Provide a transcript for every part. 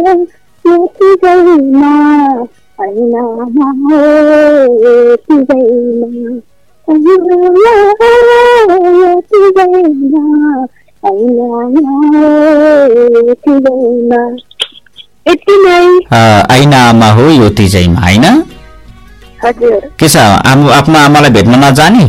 यतिजैमा ऐनामा हो यतिजैमा यतिजैमा ऐनामा हो यतिजैमा यति नै ऐनामा हो यतिजैमा हैन हजुर के छ आफ्नो आमालाई भेट्न नजाने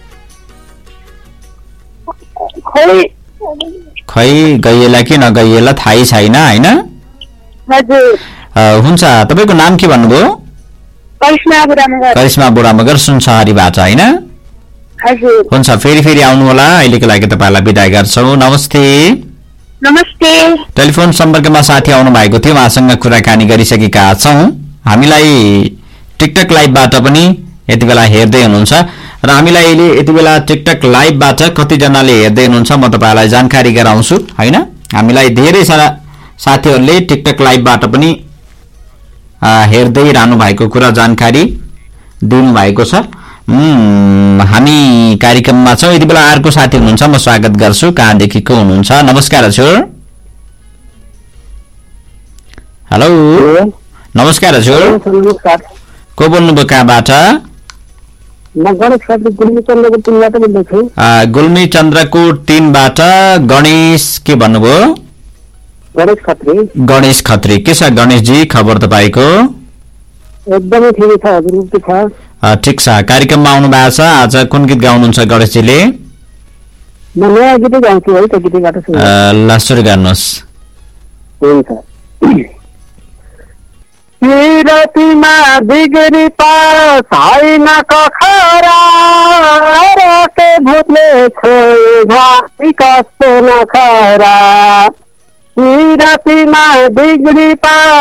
खै गइएला कि नगइएला थाहै छैन हैन हजुर हुन्छ तपाईको नाम के भन्नुभयो करिश्मा बुढामगर सुनसहरीबाट हैन हजुर हुन्छ फेरि आउनु होला अहिलेको लागि तपाईलाई बिदा गर्छौं नमस्ते नमस्ते टेलिफोन सम्पर्कमा साथी आउनु भएको थियो उहाँसँग कुराकानी गरिसकेका छौं हामीलाई टिकटक लाइभबाट पनि यति बेला हेर्दै हुनुहुन्छ र हामीलाई अहिले यति बेला टिकटक लाइभबाट कति जनाले हेर्दै हुनुहुन्छ म तपाईलाई जानकारी गराउँछु हैन हामीलाई धेरै सारा साथीहरुले टिकटक लाइभबाट पनि हेर्दै रहनु भएको कुरा जानकारी दिनु भएको छ हामी कार्यक्रममा छौं यति बेला अर्को साथी हुनुहुन्छ म स्वागत गर्छु कहाँदेखि को हुनुहुन्छ नमस्कार हजुर हेलो नमस्कार हजुर को बोल्नुभयो कहाँबाट गुल्मी चन्द्रकोट 3 बाट गणेश के भन्नुभयो गणेश खत्री के छ गणेश जी खबर तपाईको एकदमै ठिक छ हजुर के छ ठीक छ कार्यक्रममा आउनु भएको छ आज कुन गीत गाउनुहुन्छ गणेश जीले म नयाँ गीत गाउँछु है त गीतबाट ल सुरु गर्नुहोस् हुन्छ रातिमा बिग्री पास होइन कखरा राते भूतले छोए घाँसी कस्तो नखरा रातिमा बिग्री पास